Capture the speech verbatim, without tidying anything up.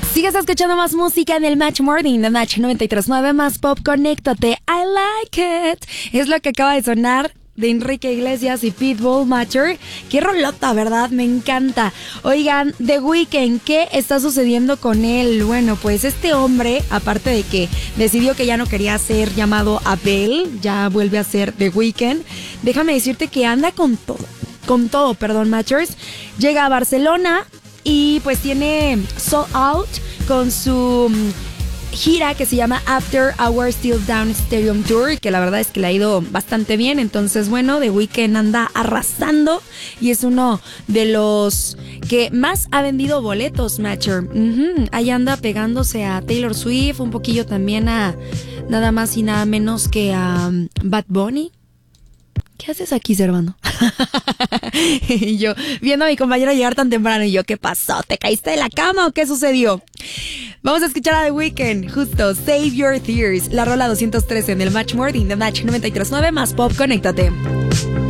Sigues escuchando más música en el Match Morning de Match noventa y tres punto nueve, más pop, conéctate, I like it. Es lo que acaba de sonar de Enrique Iglesias y Pitbull, Matter. Qué rolota, ¿verdad? Me encanta. Oigan, The Weeknd, ¿qué está sucediendo con él? Bueno, pues este hombre, aparte de que decidió que ya no quería ser llamado Abel, ya vuelve a ser The Weeknd. Déjame decirte que anda con todo, con todo, perdón, Matchers. Llega a Barcelona y pues tiene Sold Out con su gira que se llama After Our Still Down Stadium Tour, que la verdad es que le ha ido bastante bien. Entonces, bueno, The Weeknd anda arrasando y es uno de los que más ha vendido boletos, Matcher. Uh-huh. Ahí anda pegándose a Taylor Swift, un poquillo también a nada más y nada menos que a um, Bad Bunny. ¿Qué haces aquí, Servando? Y yo, viendo a mi compañero llegar tan temprano, y yo, ¿qué pasó? ¿Te caíste de la cama o qué sucedió? Vamos a escuchar a The Weeknd, justo, Save Your Tears, la rola doscientos trece en el Match Morning de Match noventa y tres punto nueve, más pop, conéctate.